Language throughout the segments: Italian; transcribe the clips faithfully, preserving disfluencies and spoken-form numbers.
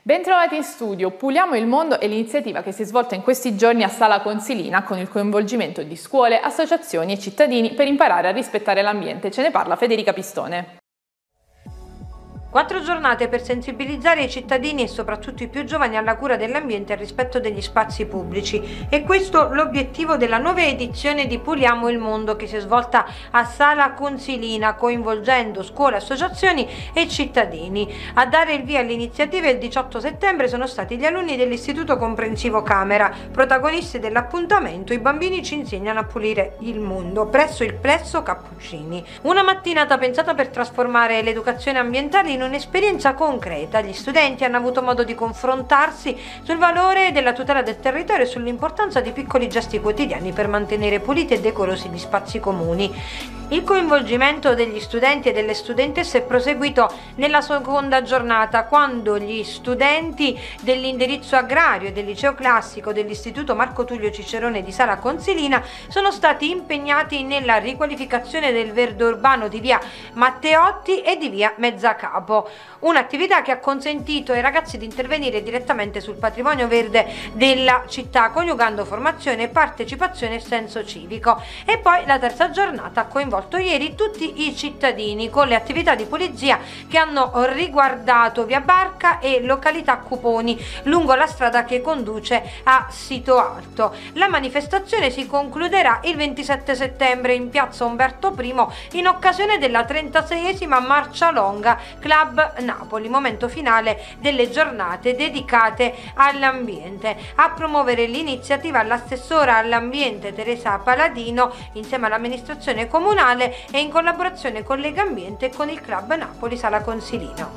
Bentrovati in studio, Puliamo il mondo è l'iniziativa che si è svolta in questi giorni a Sala Consilina con il coinvolgimento di scuole, associazioni e cittadini per imparare a rispettare l'ambiente. Ce ne parla Federica Pistone. Quattro giornate per sensibilizzare i cittadini e soprattutto i più giovani alla cura dell'ambiente e al rispetto degli spazi pubblici. E questo l'obiettivo della nuova edizione di Puliamo il mondo che si è svolta a Sala Consilina coinvolgendo scuole, associazioni e cittadini. A dare il via all'iniziativa il diciotto settembre sono stati gli alunni dell'Istituto Comprensivo Camera. Protagonisti dell'appuntamento, i bambini ci insegnano a pulire il mondo presso il Plesso Cappuccini. Una mattinata pensata per trasformare l'educazione ambientale in un'esperienza concreta. Gli studenti hanno avuto modo di confrontarsi sul valore della tutela del territorio e sull'importanza di piccoli gesti quotidiani per mantenere puliti e decorosi gli spazi comuni. Il coinvolgimento degli studenti e delle studentesse è proseguito nella seconda giornata, quando gli studenti dell'indirizzo agrario e del liceo classico dell'Istituto Marco Tullio Cicerone di Sala Consilina sono stati impegnati nella riqualificazione del verde urbano di via Matteotti e di via Mezzacapo, un'attività che ha consentito ai ragazzi di intervenire direttamente sul patrimonio verde della città, coniugando formazione, partecipazione e senso civico. E poi la terza giornata ha coinvolto ieri tutti i cittadini con le attività di pulizia che hanno riguardato via Barca e località Cuponi lungo la strada che conduce a Sito Alto. La manifestazione si concluderà il ventisette settembre in piazza Umberto Primo in occasione della trentaseiesima Marcia Longa Club Napoli, momento finale delle giornate dedicate all'ambiente. A promuovere l'iniziativa l'assessora all'ambiente Teresa Paladino insieme all'amministrazione comunale e in collaborazione con Legambiente e con il Club Napoli Sala Consilina.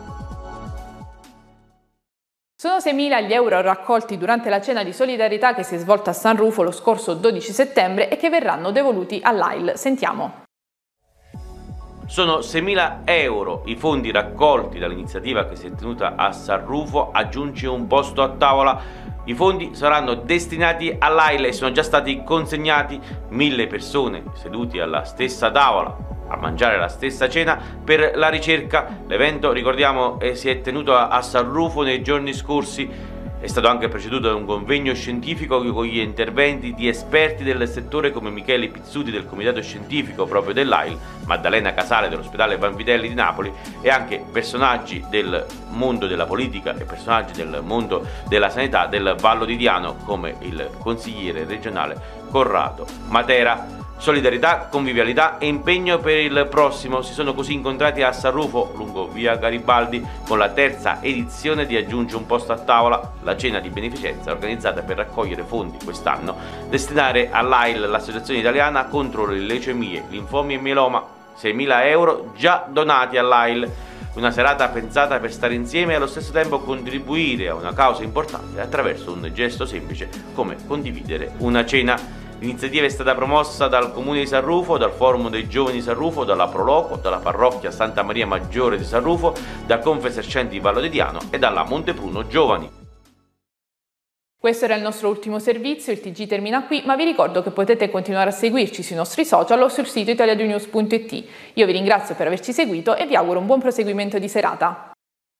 Sono seimila gli euro raccolti durante la cena di solidarietà che si è svolta a San Rufo lo scorso dodici settembre e che verranno devoluti all'A I L. Sentiamo. Sono seimila euro i fondi raccolti dall'iniziativa che si è tenuta a San Rufo. Aggiungi un posto a tavola. I fondi saranno destinati all'A I L e sono già stati consegnati. Mille persone seduti alla stessa tavola a mangiare la stessa cena per la ricerca. L'evento, ricordiamo, eh, si è tenuto a, a San Rufo nei giorni scorsi. È stato anche preceduto da un convegno scientifico con gli interventi di esperti del settore come Michele Pizzuti del comitato scientifico proprio dell'A I L, Maddalena Casale dell'ospedale Vanvitelli di Napoli e anche personaggi del mondo della politica e personaggi del mondo della sanità del Vallo di Diano come il consigliere regionale Corrado Matera. Solidarietà, convivialità e impegno per il prossimo si sono così incontrati a San Rufo, lungo via Garibaldi, con la terza edizione di Aggiungi un posto a tavola, la cena di beneficenza organizzata per raccogliere fondi quest'anno, destinare all'A I L, l'associazione italiana contro le leucemie, linfomi e mieloma, seimila euro già donati all'A I L. Una serata pensata per stare insieme e allo stesso tempo contribuire a una causa importante attraverso un gesto semplice come condividere una cena. L'iniziativa è stata promossa dal Comune di San Rufo, dal Forum dei Giovani di San Rufo, dalla Proloco, dalla Parrocchia Santa Maria Maggiore di San Rufo, da Confesercenti di Vallo di Diano e dalla Montepruno Giovani. Questo era il nostro ultimo servizio, il T G termina qui, ma vi ricordo che potete continuare a seguirci sui nostri social o sul sito italiadnews punto it. Io vi ringrazio per averci seguito e vi auguro un buon proseguimento di serata.